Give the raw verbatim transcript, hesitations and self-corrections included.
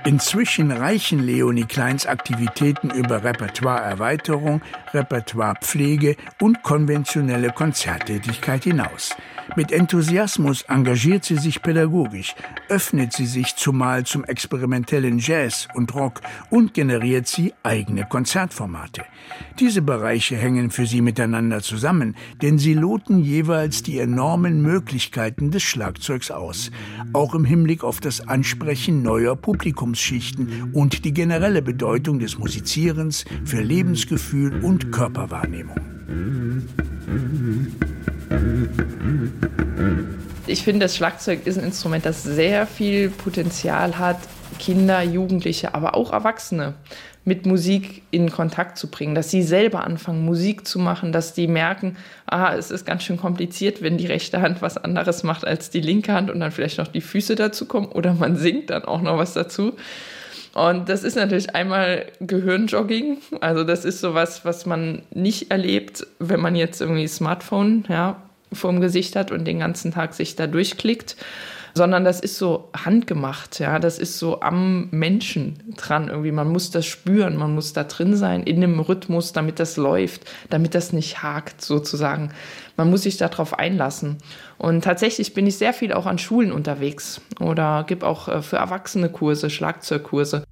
Inzwischen reichen Leonie Kleins Aktivitäten über Repertoireerweiterung, Repertoirepflege und konventionelle Konzerttätigkeit hinaus. Mit Enthusiasmus engagiert sie sich pädagogisch, öffnet sie sich zumal zum experimentellen Jazz und Rock und generiert sie eigene Konzertformate. Diese Bereiche hängen für sie miteinander zusammen, denn sie loten jeweils die enormen Möglichkeiten des Schlagzeugs aus, auch im Hinblick auf das Ansprechen neuer Publikumsschichten und die generelle Bedeutung des Musizierens für Lebensgefühl und Körperwahrnehmung. Ich finde, das Schlagzeug ist ein Instrument, das sehr viel Potenzial hat, Kinder, Jugendliche, aber auch Erwachsene mit Musik in Kontakt zu bringen, dass sie selber anfangen, Musik zu machen, dass die merken, ah, es ist ganz schön kompliziert, wenn die rechte Hand was anderes macht als die linke Hand und dann vielleicht noch die Füße dazu kommen oder man singt dann auch noch was dazu. Und das ist natürlich einmal Gehirnjogging, also das ist sowas, was man nicht erlebt, wenn man jetzt irgendwie Smartphone, ja, vorm Gesicht hat und den ganzen Tag sich da durchklickt, sondern das ist so handgemacht, ja, das ist so am Menschen dran irgendwie. Man muss das spüren, man muss da drin sein, in dem Rhythmus, damit das läuft, damit das nicht hakt sozusagen. Man muss sich darauf einlassen. Und tatsächlich bin ich sehr viel auch an Schulen unterwegs oder gebe auch für Erwachsene Kurse, Schlagzeugkurse.